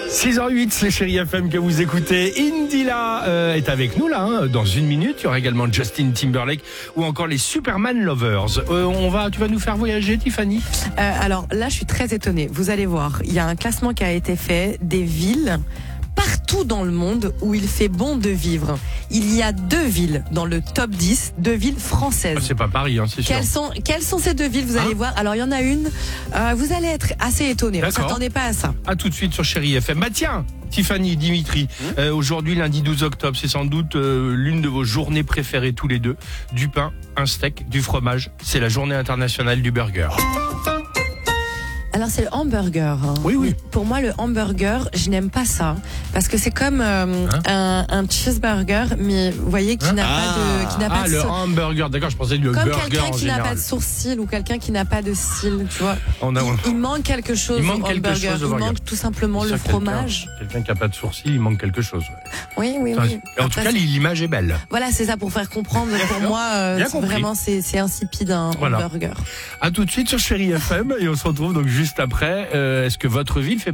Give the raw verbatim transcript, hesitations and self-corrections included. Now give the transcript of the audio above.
six heures huit, c'est Chérie F M que vous écoutez. Indila euh, est avec nous là, hein, dans une minute. Il y aura également Justin Timberlake ou encore les Superman Lovers. Euh, on va, tu vas nous faire voyager, Tiffany ? euh, Alors là, je suis très étonnée. Vous allez voir, il y a un classement qui a été fait des villes partout dans le monde où il fait bon de vivre. Il y a deux villes dans le top dix, deux villes françaises. Ah, c'est pas Paris, hein, c'est sûr. Quelles sont, quelles sont ces deux villes, vous allez hein voir. Alors il y en a une, euh, vous allez être assez étonnés. On ne s'attendait pas à ça. À tout de suite sur Chérie F M. Bah tiens, Tiffany, Dimitri, mmh. euh, aujourd'hui lundi douze octobre, c'est sans doute euh, l'une de vos journées préférées tous les deux. Du pain, un steak, du fromage. C'est la journée internationale du burger. Alors c'est le hamburger. Hein. Oui, oui. Pour moi, le hamburger, je n'aime pas ça parce que c'est comme euh, hein un, un cheeseburger, mais vous voyez qui hein n'a ah. pas de, qui n'a ah, pas de le hamburger. D'accord, je pensais le comme burger quelqu'un en qui général. n'a pas de sourcils ou quelqu'un qui n'a pas de cils, tu vois. On a... il, il manque quelque chose. Il manque au quelque hamburger. chose. Au il burger. manque tout simplement le fromage. Quelqu'un, quelqu'un qui n'a pas de sourcils, il manque quelque chose. Oui, oui, enfin, oui. En Après, tout cas, l'image est belle. Voilà, c'est ça pour faire comprendre. Pour moi, euh, c'est vraiment, c'est, c'est insipide un voilà. hamburger. À tout de suite sur Chérie F M et on se retrouve donc juste après. Euh, est-ce que votre ville fait